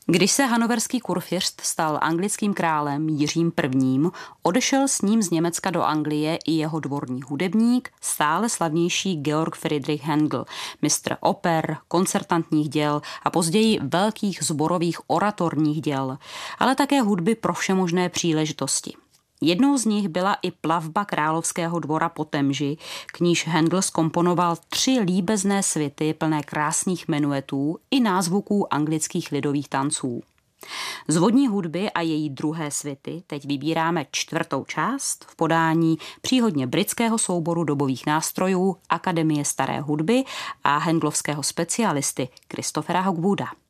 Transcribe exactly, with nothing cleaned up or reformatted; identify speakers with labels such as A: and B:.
A: Když se hannoverský kurfiřt stal anglickým králem Jiřím prvním., odešel s ním z Německa do Anglie i jeho dvorní hudebník, stále slavnější Georg Friedrich Händel, mistr oper, koncertantních děl a později velkých sborových oratorních děl, ale také hudby pro všemožné příležitosti. Jednou z nich byla i plavba královského dvora po Temži, k níž Händel zkomponoval tři líbezné svity plné krásných menuetů i názvuků anglických lidových tanců. Z vodní hudby a její druhé svity teď vybíráme čtvrtou část v podání příhodně britského souboru dobových nástrojů Akademie staré hudby a Händlovského specialisty Christophera Hogwooda.